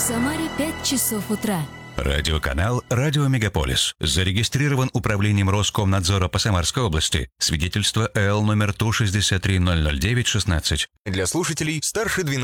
Самаре 5 часов утра. Радиоканал «Радио Мегаполис». Зарегистрирован управлением Роскомнадзора по Самарской области. Свидетельство ЭЛ номер 163-009-16. Для слушателей старше 12